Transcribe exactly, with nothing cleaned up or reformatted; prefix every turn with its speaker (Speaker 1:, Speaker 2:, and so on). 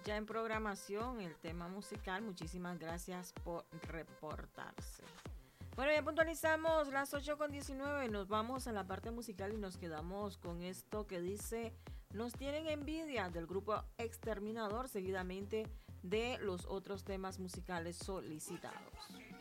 Speaker 1: ya en programación el tema musical. Muchísimas gracias por reportarse. Bueno, ya puntualizamos las ocho con diecinueve. Nos vamos a la parte musical y nos quedamos con esto que dice: nos tienen envidia, del grupo Exterminador, seguidamente de los otros temas musicales solicitados.